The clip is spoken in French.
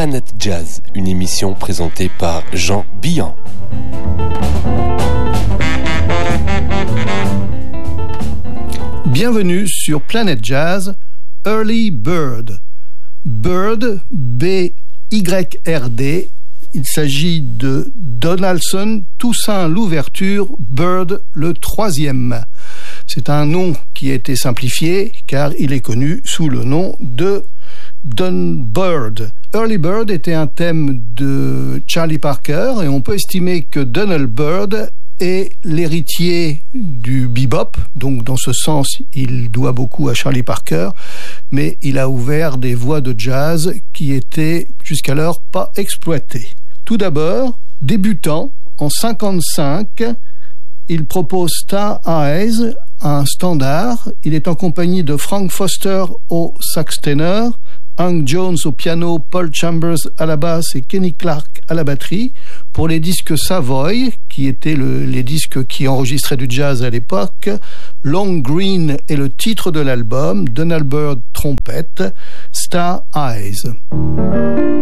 Planète Jazz, une émission présentée par Jean Billan. Bienvenue sur Planète Jazz, Early Bird. Bird, B-Y-R-D. Il s'agit de Donaldson Toussaint Louverture, Bird le troisième. C'est un nom qui a été simplifié car il est connu sous le nom de Don Bird. Early Bird était un thème de Charlie Parker et on peut estimer que Donald Byrd est l'héritier du bebop, donc dans ce sens il doit beaucoup à Charlie Parker, mais il a ouvert des voies de jazz qui étaient jusqu'alors pas exploitées. Tout d'abord, débutant en 1955, il propose Star Eyes, un standard. Il est en compagnie de Frank Foster au sax ténor, Hank Jones au piano, Paul Chambers à la basse et Kenny Clarke à la batterie. Pour les disques Savoy, qui étaient les disques qui enregistraient du jazz à l'époque, Long Green est le titre de l'album, Donald Byrd trompette, Star Eyes.